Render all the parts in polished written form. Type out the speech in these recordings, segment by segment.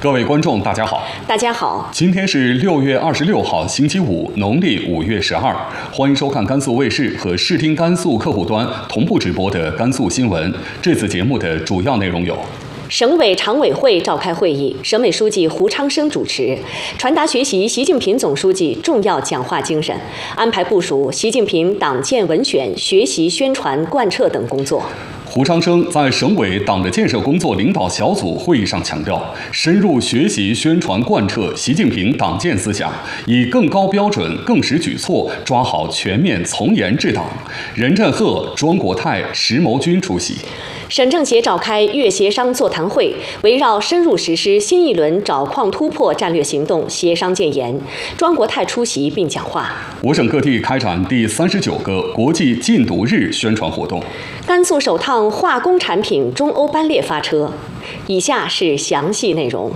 各位观众，大家好。 大家好， 今天是6月26号，星期五，农历5月12。欢迎收看甘肃卫视和视听甘肃客户端同步直播的甘肃新闻。这次节目的主要内容有： 省委常委会召开会议，省委书记胡昌生主持，传达学习习近平总书记重要讲话精神，安排部署习近平党建文选学习宣传贯彻等工作。 胡昌生在省委党的建设工作领导小组会议上强调，深入学习宣传贯彻习近平党建思想，以更高标准、更实举措抓好全面从严治党。任振赫、庄国泰、石谋军出席。 省政协召开粤协商座谈会，围绕深入实施新一轮找矿突破战略行动协商建言。庄国泰出席并讲话。 我省各地开展第39个国际禁毒日宣传活动。 甘肃首趟化工产品中欧班列发车。以下是详细内容。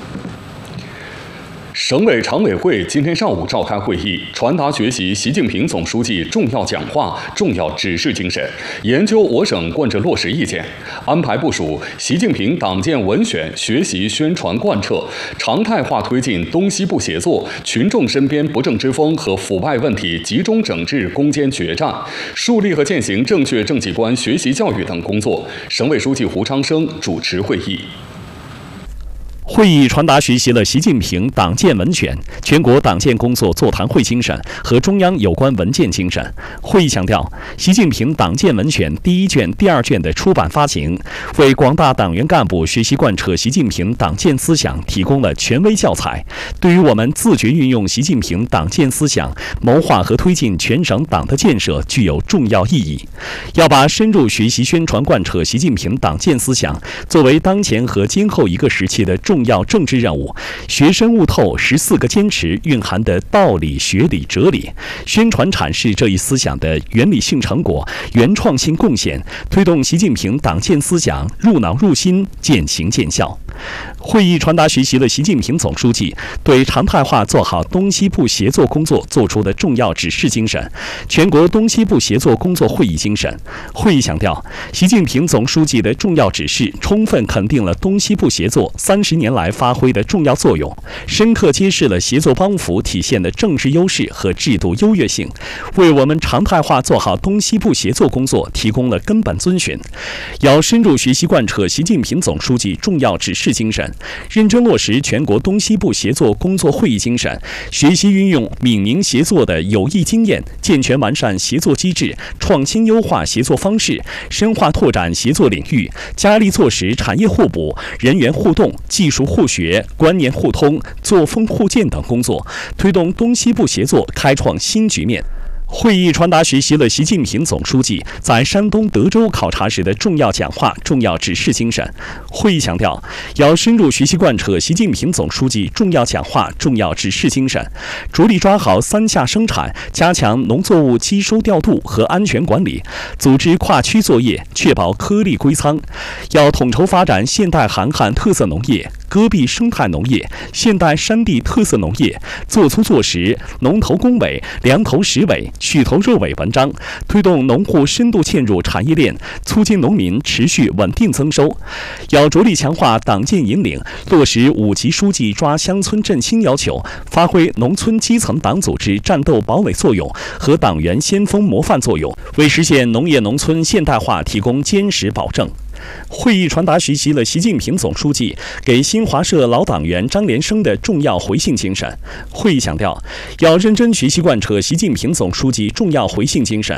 省委常委会今天上午召开会议，传达学习习近平总书记重要讲话、重要指示精神，研究我省贯彻落实意见，安排部署习近平党建文选学习宣传贯彻，常态化推进东西部协作，群众身边不正之风和腐败问题集中整治攻坚决战，树立和践行正确政绩观学习教育等工作。省委书记胡昌生主持会议。 会议传达学习了习近平党建文选全国党建工作座谈会精神和中央有关文件精神。会议强调，习近平党建文选第1卷、第2卷的出版发行，为广大党员干部学习贯彻习近平党建思想提供了权威教材，对于我们自觉运用习近平党建思想，谋划和推进全省党的建设具有重要意义。要把深入学习宣传贯彻习近平党建思想作为当前和今后一个时期的重要政治任务，学深悟透14个坚持蕴含的道理、学理、哲理，宣传阐释这一思想的原理性成果、原创性贡献，推动习近平党建思想入脑入心、渐行渐效。会议传达学习了习近平总书记对常态化做好东西部协作工作作出的重要指示精神，全国东西部协作工作会议精神。会议强调，习近平总书记的重要指示充分肯定了东西部协作30年来发挥的重要作用，深刻揭示了协作帮扶体现的政治优势和制度优越性，为我们常态化做好东西部协作工作提供了根本遵循。要深入学习贯彻习近平总书记重要指示精神，认真落实全国东西部协作工作会议精神，学习运用闽宁协作的有益经验，健全完善协作机制，创新优化协作方式，深化拓展协作领域，加力做实产业互补、人员互动、技术互学、观念互通、作风互鉴等工作，推动东西部协作开创新局面。会议传达学习了习近平总书记在山东德州考察时的重要讲话、重要指示精神。会议强调，要深入学习贯彻习近平总书记重要讲话、重要指示精神，着力抓好3下生产，加强农作物机收调度和安全管理，组织跨区作业，确保颗粒归仓。要统筹发展现代寒旱特色农业、戈壁生态农业、现代山地特色农业，做粗做实，农头工尾，粮头实尾，畜头肉尾文章，推动农户深度嵌入产业链，促进农民持续稳定增收。要着力强化党建引领，落实5级书记抓乡村振兴要求，发挥农村基层党组织战斗堡垒作用和党员先锋模范作用，为实现农业农村现代化提供坚实保证。会议传达学习了习近平总书记给新华社老党员张连生的重要回信精神。会议强调，要认真学习贯彻习近平总书记重要回信精神，